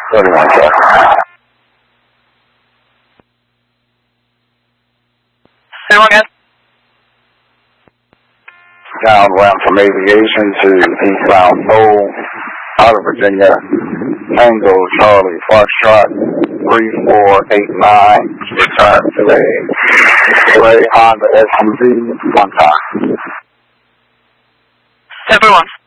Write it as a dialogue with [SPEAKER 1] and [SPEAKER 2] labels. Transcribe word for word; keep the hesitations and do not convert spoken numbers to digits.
[SPEAKER 1] thirty-one, sir.
[SPEAKER 2] Say one again.
[SPEAKER 1] Downbound from aviation to eastbound Bowl, out of Virginia. Tango Charlie Foxtrot three four eight nine. Return to a gray Honda S U V one time.
[SPEAKER 2] Everyone.